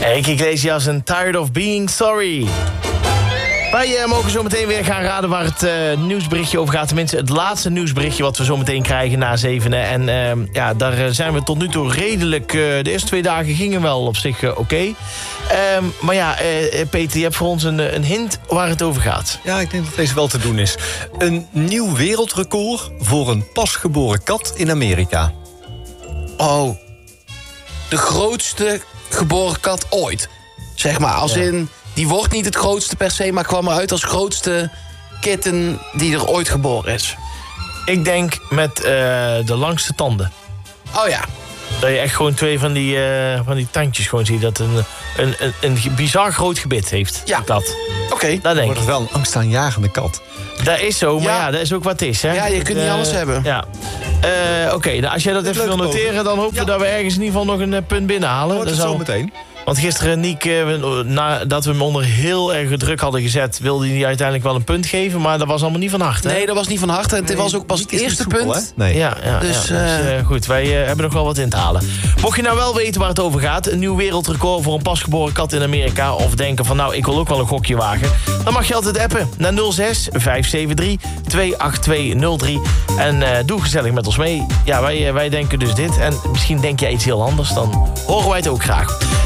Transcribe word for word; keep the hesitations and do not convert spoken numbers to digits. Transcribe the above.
Enrique Iglesias en Tired of Being Sorry. Wij uh, mogen zo meteen weer gaan raden waar het uh, nieuwsberichtje over gaat. Tenminste, het laatste nieuwsberichtje wat we zo meteen krijgen na zevenen. En uh, ja, daar uh, zijn we tot nu toe redelijk... Uh, de eerste twee dagen gingen wel op zich uh, oké. Okay. Um, maar ja, uh, Peter, je hebt voor ons een, een hint waar het over gaat. Ja, ik denk dat deze wel te doen is. Een nieuw wereldrecord voor een pasgeboren kat in Amerika. Oh, de grootste geboren kat ooit. Zeg maar, als ja. in... Die wordt niet het grootste per se, maar kwam eruit als grootste kitten die er ooit geboren is. Ik denk met uh, de langste tanden. Oh ja. Dat je echt gewoon twee van die, uh, van die tandjes gewoon ziet. Dat een, een, een, een bizar groot gebit heeft. Ja. Dat. Oké. Okay. Dat denk ik. Wordt het wel een angstaanjagende kat. Dat is zo, maar ja, ja dat is ook wat het is. Hè? Ja, je kunt uh, niet alles hebben. Ja. Uh, Oké, okay, nou, als jij dat even wil noteren... dan hopen ja. we dat we ergens in ieder geval nog een uh, punt binnenhalen. Dat is zo meteen. Want gisteren, Niek, nadat we hem onder heel erg druk hadden gezet... wilde hij uiteindelijk wel een punt geven, maar dat was allemaal niet van harte. Nee, dat was niet van harte. En het nee, was ook pas het eerste soepel, punt. Hè? Nee. Ja, ja, dus, ja, dus uh, goed, wij uh, hebben nog wel wat in te halen. Mocht je nou wel weten waar het over gaat... een nieuw wereldrecord voor een pasgeboren kat in Amerika... of denken van, nou, ik wil ook wel een gokje wagen... dan mag je altijd appen naar nul zes vijf zeven drie twee acht twee nul drie. En uh, doe gezellig met ons mee. Ja, wij, uh, wij denken dus dit. En misschien denk jij iets heel anders, dan horen wij het ook graag.